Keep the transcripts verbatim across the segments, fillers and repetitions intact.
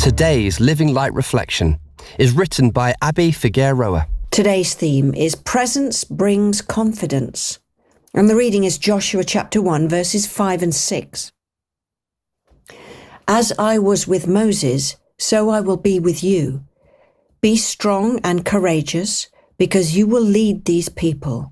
Today's Living Light Reflection is written by Abby Figueroa. Today's theme is Presence Brings Confidence. And the reading is Joshua chapter one, verses five and six. As I was with Moses, so I will be with you. Be strong and courageous, because you will lead these people.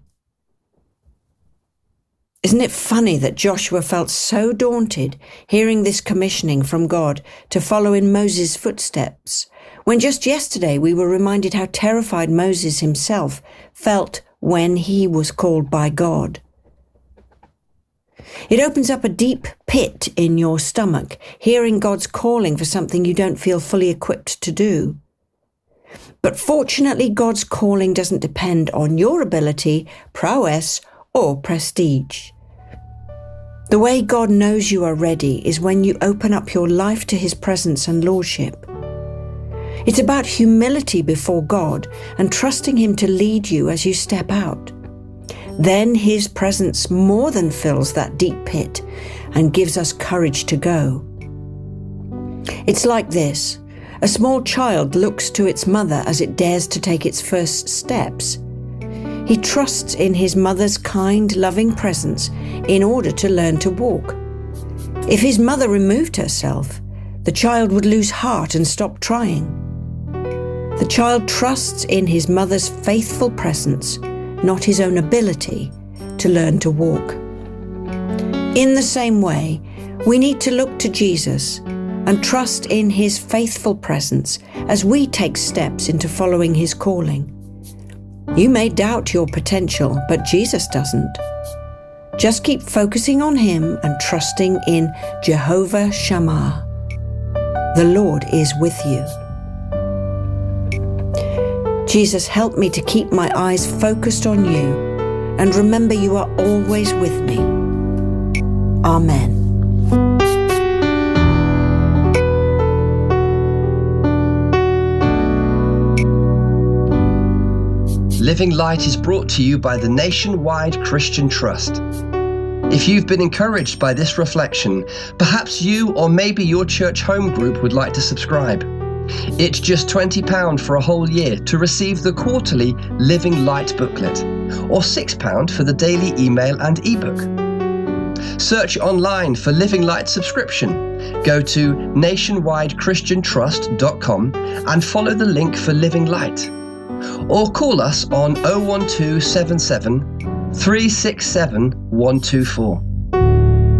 Isn't it funny that Joshua felt so daunted hearing this commissioning from God to follow in Moses' footsteps, when just yesterday we were reminded how terrified Moses himself felt when he was called by God. It opens up a deep pit in your stomach, hearing God's calling for something you don't feel fully equipped to do. But fortunately, God's calling doesn't depend on your ability, prowess, or prestige. The way God knows you are ready is when you open up your life to His presence and lordship. It's about humility before God and trusting Him to lead you as you step out. Then His presence more than fills that deep pit and gives us courage to go. It's like this. A small child looks to its mother as it dares to take its first steps. He trusts in his mother's kind, loving presence in order to learn to walk. If his mother removed herself, the child would lose heart and stop trying. The child trusts in his mother's faithful presence, not his own ability to learn to walk. In the same way, we need to look to Jesus and trust in His faithful presence as we take steps into following His calling. You may doubt your potential, but Jesus doesn't. Just keep focusing on Him and trusting in Jehovah Shammah. The Lord is with you. Jesus, help me to keep my eyes focused on you and remember you are always with me. Amen. Living Light is brought to you by the Nationwide Christian Trust. If you've been encouraged by this reflection, perhaps you or maybe your church home group would like to subscribe. It's just twenty pounds for a whole year to receive the quarterly Living Light booklet, or six pounds for the daily email and ebook. Search online for Living Light subscription. Go to nationwide christian trust dot com and follow the link for Living Light. Or call us on oh one two seven seven, three six seven, one two four.